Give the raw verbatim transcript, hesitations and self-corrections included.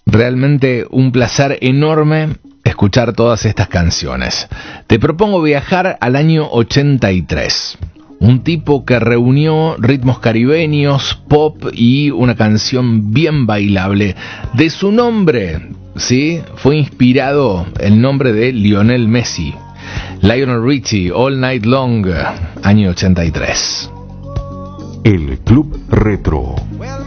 Realmente un placer enorme escuchar todas estas canciones. Te propongo viajar al año ochenta y tres. Un tipo que reunió ritmos caribeños, pop y una canción bien bailable. De su nombre, ¿sí? Fue inspirado el nombre de Lionel Messi. Lionel Richie, All Night Long, año ochenta y tres. El Club Retro.